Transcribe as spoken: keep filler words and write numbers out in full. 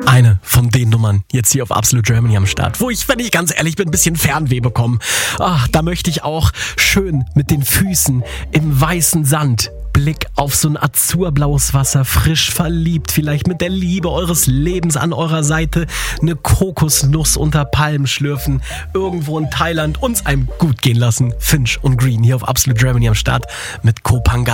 Eine von den Nummern jetzt hier auf Absolute Germany am Start, wo ich, wenn ich ganz ehrlich bin, ein bisschen Fernweh bekomme. Ach, da möchte ich auch schön mit den Füßen im weißen Sand, Blick auf so ein azurblaues Wasser, frisch verliebt, vielleicht mit der Liebe eures Lebens an eurer Seite, eine Kokosnuss unter Palmen schlürfen, irgendwo in Thailand, uns einem gut gehen lassen. Finch und Green hier auf Absolute Germany am Start mit Koh Phangan.